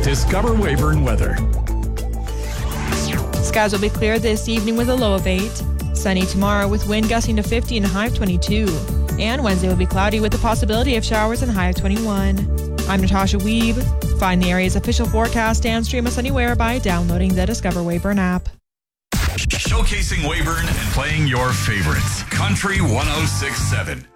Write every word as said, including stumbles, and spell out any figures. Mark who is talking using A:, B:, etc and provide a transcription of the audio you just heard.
A: Discover Weyburn weather.
B: Skies will be clear this evening with a low of eight. Sunny tomorrow with wind gusting to fifty and a high of twenty-two. And Wednesday will be cloudy with the possibility of showers and a high of twenty-one. I'm Natasha Weeb. Find the area's official forecast and stream us anywhere by downloading the Discover Weyburn app.
A: Showcasing Weyburn and playing your favorites. Country one oh six point seven.